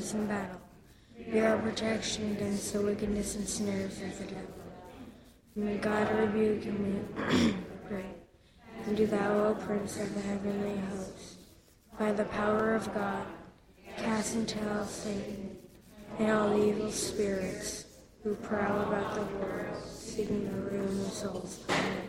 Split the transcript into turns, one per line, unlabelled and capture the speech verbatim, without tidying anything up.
us in battle. Be our protection against the wickedness and snares of the devil. May God rebuke and we pray. And do thou, O Prince of the heavenly host, by the power of God, cast into hell Satan and all the evil spirits who prowl about the world, seeking the ruin of souls. Amen.